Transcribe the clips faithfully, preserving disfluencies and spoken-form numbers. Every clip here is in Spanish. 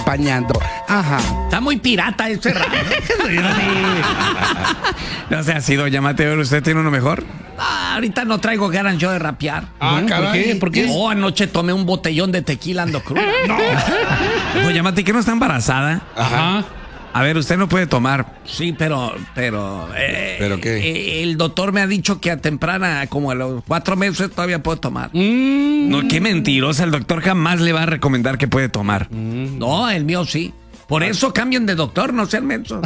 acompañando. Ajá. Está muy pirata este radio. No sea así, doña Mateo, ¿usted tiene uno mejor? Ah, ahorita no traigo ganas yo de rapear. Ah, ¿por caray. qué? ¿Por qué? Oh, anoche tomé un botellón de tequila ando cruda. No. Doña Mati, ¿que no está embarazada? Ajá. A ver, usted no puede tomar. Sí, pero, pero... Eh, ¿Pero qué? eh, el doctor me ha dicho que a temprana, como a los cuatro meses, todavía puedo tomar. Mm. No, qué mentirosa. El doctor jamás le va a recomendar que puede tomar. Mm. No, el mío sí. Por eso cambien de doctor, no sean mensos.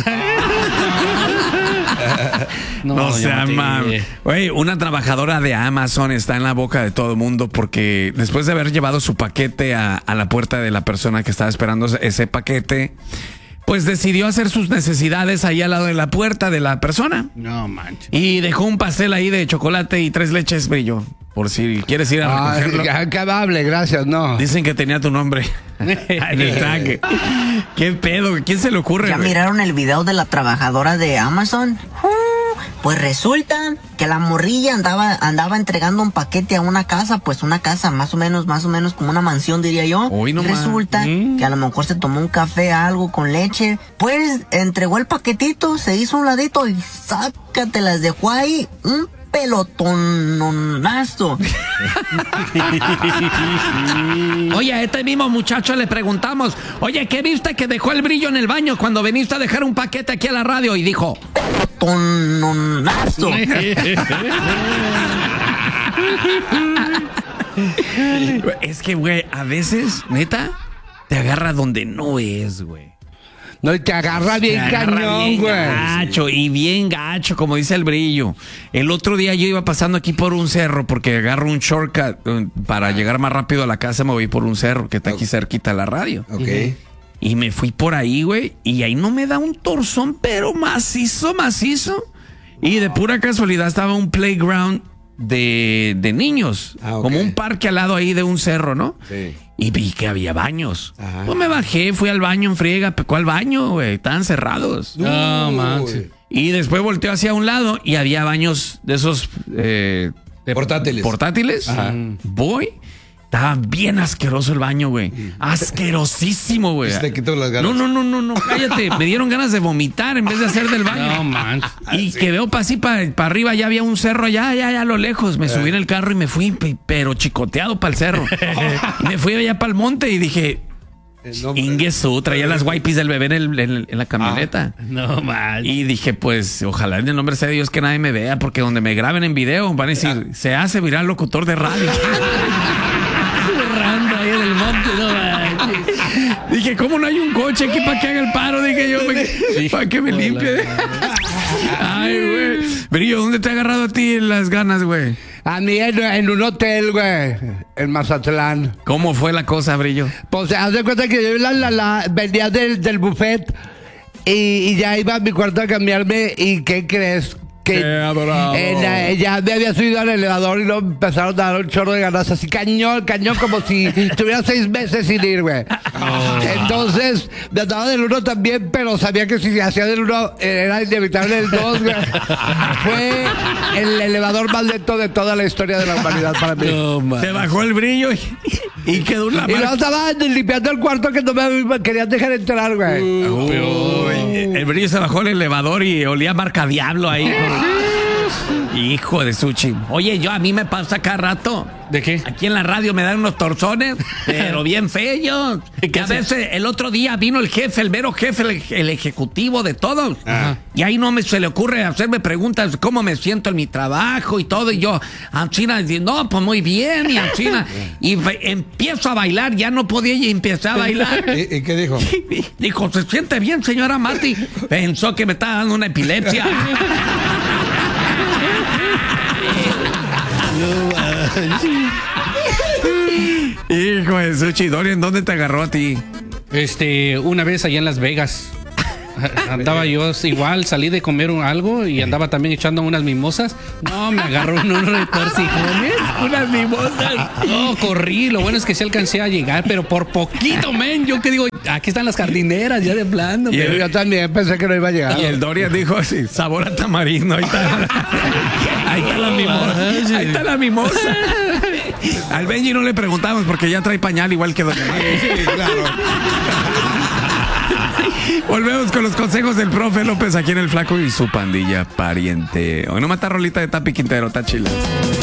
No, no sea mami. Oye, una trabajadora de Amazon está en la boca de todo el mundo porque después de haber llevado su paquete a, a la puerta de la persona que estaba esperando ese paquete, pues decidió hacer sus necesidades ahí al lado de la puerta de la persona. No manches. Y dejó un pastel ahí de chocolate y tres leches Brillo. Por si quieres ir a recogerlo. Ay, qué amable, gracias, no. Dicen que tenía tu nombre en el traje. ¿Qué pedo? ¿Quién se le ocurre? ¿Ya güey? miraron el video de la trabajadora de Amazon? Uh, pues resulta que la morrilla andaba andaba entregando un paquete a una casa, pues una casa más o menos, más o menos como una mansión, diría yo. Hoy no Y resulta mm. que a lo mejor se tomó un café, algo con leche. Pues entregó el paquetito, se hizo un ladito y sácate, las dejó ahí un pelotonazo. Oye, a este mismo muchacho le preguntamos, oye, ¿qué viste que dejó el brillo en el baño cuando viniste a dejar un paquete aquí a la radio? Y dijo, pelotonazo. Es que, güey, a veces, neta, te agarra donde no es, güey. No, y te agarra bien Te agarra cañón, bien güey. gacho y bien gacho, como dice el Brillo. El otro día yo iba pasando aquí por un cerro porque agarro un shortcut eh, para llegar más rápido a la casa. Me voy por un cerro que está aquí cerquita de la radio. Ok. Y me fui por ahí, güey, y ahí no me da un torzón, pero macizo, macizo. Y de pura casualidad estaba un playground de, de niños, Ah, ok. como un parque al lado ahí de un cerro, ¿no? Sí. Y vi que había baños. Ajá. Pues me bajé, fui al baño en friega. ¿Cuál baño, güey? Estaban cerrados. No, Uy. manches. Y después volteé hacia un lado y había baños de esos eh, de Portátiles. portátiles. Ajá. Voy. Estaba bien asqueroso el baño, güey. Asquerosísimo, güey. Se te quitó las ganas. No, no, no, no, no, cállate. Me dieron ganas de vomitar en vez de hacer del baño. No manches. Y que veo para así, para arriba, ya había un cerro allá, allá, allá a lo lejos. Me subí en el carro y me fui, pe- pero chicoteado para el cerro. Me fui allá para el monte y dije, Ingesu, traía las wipes del bebé en, el- en el- en la camioneta. No manches. Y dije, pues, ojalá en el nombre sea de Dios que nadie me vea, porque donde me graben en video van a decir, se hace viral locutor de radio. Cerrando ahí en el monte, no manches. Dije, ¿cómo no hay un coche aquí para que haga el paro? Dije yo, para que me limpie. Ay, güey. Brillo, ¿dónde te ha agarrado a ti las ganas, güey? A mí en, en un hotel, güey, en Mazatlán. ¿Cómo fue la cosa, Brillo? Pues haz de cuenta que yo la, la, la, venía del, del buffet y, y ya iba a mi cuarto a cambiarme. ¿Y qué crees? Que Qué adorado. en la- ya me había subido al elevador y luego me empezaron a dar un chorro de ganas, así cañón, cañón, como si tuviera seis meses sin ir, güey. Entonces, me andaba del uno también, pero sabía que si se hacía del uno era inevitable el dos, güey. Fue el elevador más lento de toda la historia de la humanidad para mí. No Se bajó el brillo y, y quedó una Y luego marca. estaba limpiando el cuarto que no me querían dejar entrar, güey. Uy, el Brillo se bajó el elevador y olía marca diablo ahí. Hijo de sushi. oye, yo a mí me pasa cada rato. ¿De qué? Aquí en la radio me dan unos torzones, pero bien feos. ¿Qué Que a hace? veces el otro día vino el jefe, el mero jefe, el, el ejecutivo de todos. Ajá. Y ahí no me se le ocurre hacerme preguntas cómo me siento en mi trabajo y todo. Y yo, Anchina, no, pues muy bien. Y Anchina, y fe- empiezo a bailar, ya no podía y empecé a bailar. ¿Y, y qué dijo? Dijo, ¿se siente bien, señora Marty? Pensó que me estaba dando una epilepsia. Hijo de sushi. Dorian, ¿dónde te agarró a ti? Este, una vez allá en Las Vegas. Andaba yo igual, salí de comer un- algo y andaba también echando unas mimosas. No, me agarró un- unos retorcijones. Unas mimosas. No, corrí. Lo bueno es que sí alcancé a llegar, pero por poquito, men. Yo que digo, aquí están las jardineras ya de plano. Y pero- el- Yo también pensé que no iba a llegar. Y el Dorian dijo así, sabor a tamarindo. Ahí está, ahí está la mimosa. Ahí está la mimosa. Al Benji no le preguntamos porque ya trae pañal igual que Doña Mari. Sí, claro. Volvemos con los consejos del profe López aquí en El Flaco y su pandilla pariente. Hoy no mata rolita de Tapi Quintero, está chila.